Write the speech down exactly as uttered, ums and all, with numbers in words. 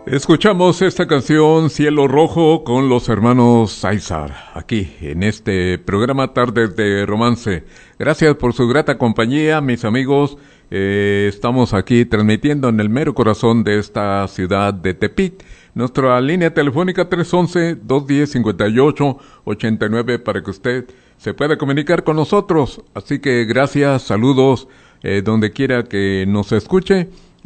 Escuchamos esta canción Cielo Rojo con los hermanos Saizar, aquí en este programa Tardes de Romance. Gracias por su grata compañía, mis amigos. Eh, estamos aquí transmitiendo en el mero corazón de esta ciudad de Tepic. Nuestra línea telefónica tres once, dos diez, cincuenta y ocho, ochenta y nueve para que usted se pueda comunicar con nosotros. Así que gracias, saludos, eh, donde quiera que nos escuche.